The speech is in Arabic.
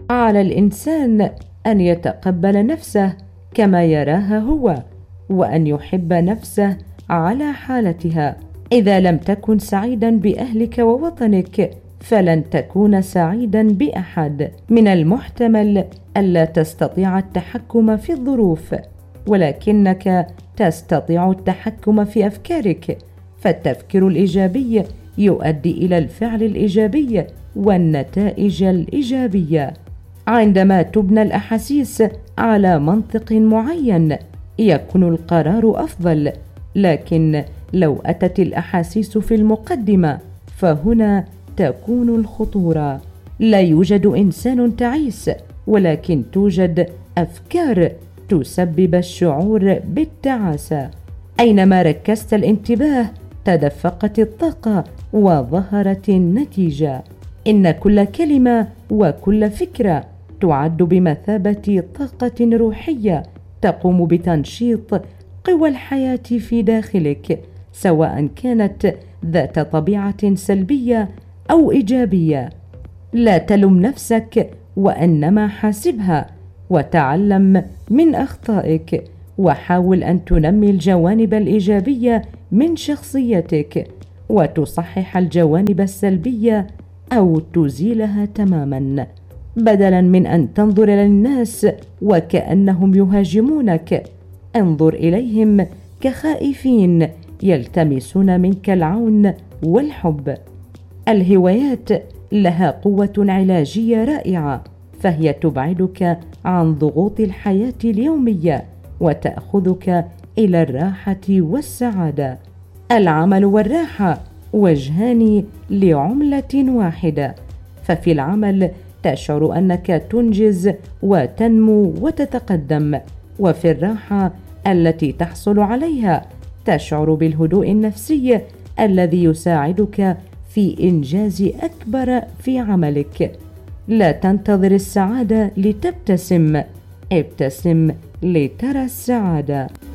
على الإنسان أن يتقبل نفسه كما يراها هو، وأن يحب نفسه على حالتها. إذا لم تكن سعيدا بأهلك ووطنك فلن تكون سعيدا بأحد. من المحتمل ألا تستطيع التحكم في الظروف، ولكنك تستطيع التحكم في أفكارك، فالتفكير الإيجابي يؤدي إلى الفعل الإيجابي والنتائج الإيجابية. عندما تبنى الأحاسيس على منطق معين يكون القرار أفضل، لكن لو أتت الأحاسيس في المقدمة فهنا تكون الخطورة. لا يوجد إنسان تعيس، ولكن توجد أفكار تسبب الشعور بالتعاسة. أينما ركزت الانتباه تدفقت الطاقة وظهرت النتيجة. إن كل كلمة وكل فكرة تعد بمثابة طاقة روحية تقوم بتنشيط قوى الحياة في داخلك، سواء كانت ذات طبيعة سلبية أو إيجابية. لا تلم نفسك، وإنما حاسبها وتعلم من أخطائك، وحاول أن تنمي الجوانب الإيجابية من شخصيتك وتصحح الجوانب السلبية أو تزيلها تماما. بدلا من أن تنظر للناس وكأنهم يهاجمونك، انظر إليهم كخائفين يلتمسون منك العون والحب. الهوايات لها قوة علاجية رائعة، فهي تبعدك عن ضغوط الحياة اليومية وتأخذك إلى الراحة والسعادة. العمل والراحة وجهان لعملة واحدة، ففي العمل تشعر أنك تنجز وتنمو وتتقدم، وفي الراحة التي تحصل عليها تشعر بالهدوء النفسي الذي يساعدك في إنجاز أكبر في عملك. لا تنتظر السعادة لتبتسم، ابتسم لترى السعادة.